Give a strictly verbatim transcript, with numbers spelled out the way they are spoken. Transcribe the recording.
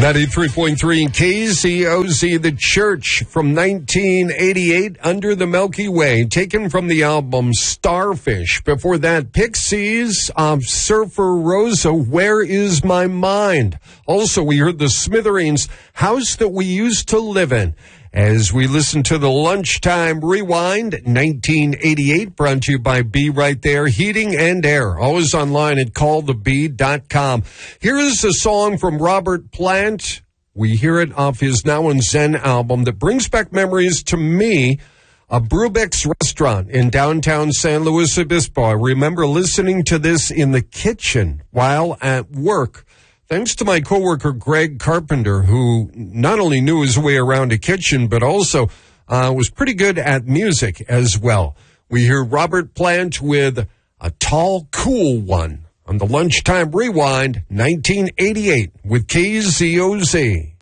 ninety-three point three K Z O Z, The Church from nineteen eighty-eight, Under the Milky Way, taken from the album Starfish. Before that, Pixies of Surfer Rosa, Where Is My Mind? Also, we heard the Smithereens, House That We Used to Live In. As we listen to the Lunchtime Rewind, nineteen eighty-eight, brought to you by Be Right There Heating and Air. Always online at call the bee dot com. Here is a song from Robert Plant. We hear it off his Now and Zen album that brings back memories to me of Brubeck's Restaurant in downtown San Luis Obispo. I remember listening to this in the kitchen while at work. Thanks to my coworker, Greg Carpenter, who not only knew his way around a kitchen, but also uh, was pretty good at music as well. We hear Robert Plant with A Tall, Cool One on the Lunchtime Rewind, nineteen eighty-eight with K Z O Z.